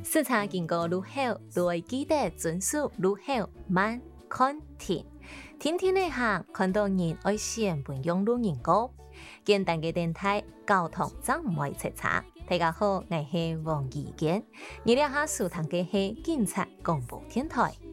市场经过愈好，都会记得遵守愈好慢看停。天天的行，看到人爱先本用路人歌。简单嘅电台，交通真唔会出差。大家好，我是王怡健。你了下收听嘅係警察廣播電台。